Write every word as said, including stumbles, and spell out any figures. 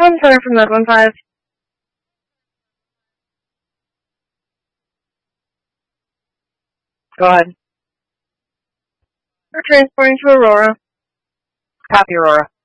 one seven from nine one five. Go ahead. We're transporting to Aurora. Copy, Aurora.